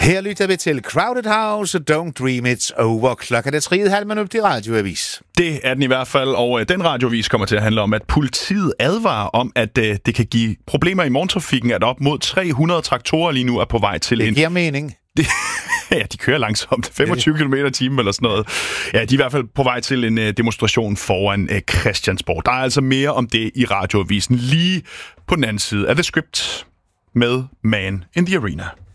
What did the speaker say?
Her lytter vi til Crowded House, Don't Dream It's Over. Klokken er 3:30 i radioavis. Det er den i hvert fald, og den radioavis kommer til at handle om, at politiet advarer om, at det kan give problemer i morgentrafikken, at op mod 300 traktorer lige nu er på vej til det giver mening. Ja, de kører langsomt. 25 km i timen eller sådan noget. Ja, de er i hvert fald på vej til en demonstration foran Christiansborg. Der er altså mere om det i radioavisen lige på den anden side af The Script med Man in the Arena.